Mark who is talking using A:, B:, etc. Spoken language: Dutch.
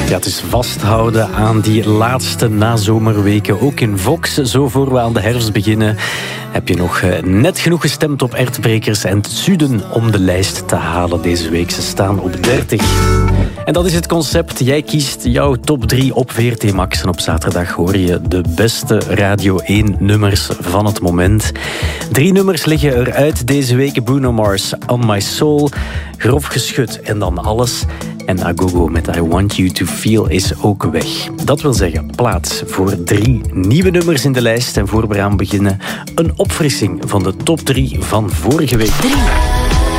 A: Ja, het is vasthouden aan die laatste nazomerweken. Ook in Vox, zo voor we aan de herfst beginnen, heb je nog net genoeg gestemd op Ertbrekers en het Zuiden om de lijst te halen deze week. Ze staan op 30. En dat is het concept. Jij kiest jouw top 3 op VRT Max. En op zaterdag hoor je de beste Radio 1 nummers van het moment. 3 nummers liggen eruit deze week. Bruno Mars, On My Soul, Grof Geschut en dan Alles. En Agogo met I Want You To Feel is ook weg. Dat wil zeggen, plaats voor 3 nieuwe nummers in de lijst. En voor we eraan beginnen, een opfrissing van de top 3 van vorige week.
B: 3.